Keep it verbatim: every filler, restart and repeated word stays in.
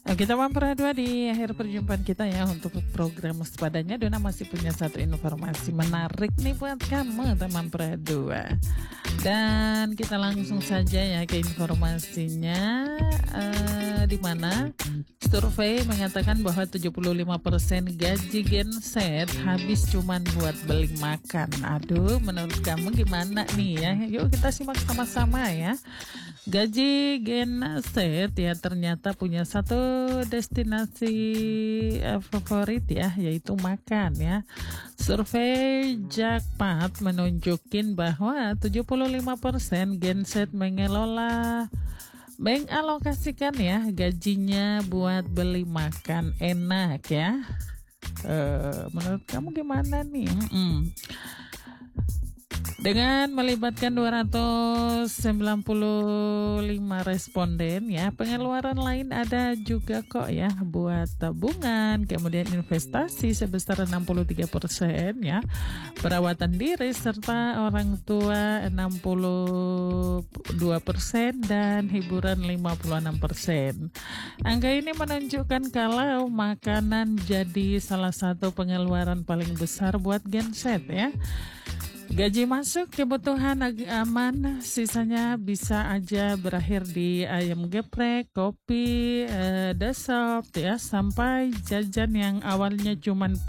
Eh, Kita mampir dua di akhir perjumpaan kita ya untuk program waspadanya. Dona masih punya satu informasi menarik nih buat kamu teman dua. Dan kita langsung saja ya ke informasinya, eh, di mana survei mengatakan bahwa tujuh puluh lima persen gaji Gen Z habis cuman buat beli makan. Aduh, menurut kamu gimana nih ya? Yuk kita simak sama-sama ya. Gaji Gen Z ya ternyata punya satu destinasi eh, favorit ya, yaitu makan ya. Survei Jakpat menunjukin bahwa tujuh puluh lima persen Gen Z mengelola mengalokasikan ya gajinya buat beli makan enak ya. Eh, menurut kamu gimana nih? Mm-mm. Dengan melibatkan dua ratus sembilan puluh lima responden ya, pengeluaran lain ada juga kok ya buat tabungan, kemudian investasi sebesar enam puluh tiga persen ya, perawatan diri serta orang tua enam puluh dua persen dan hiburan lima puluh enam persen. Angka ini menunjukkan kalau makanan jadi salah satu pengeluaran paling besar buat Gen Z ya. Gaji masuk, kebutuhan ag- aman, sisanya bisa aja berakhir di ayam geprek, kopi, eh, desert ya, sampai jajan yang awalnya cuman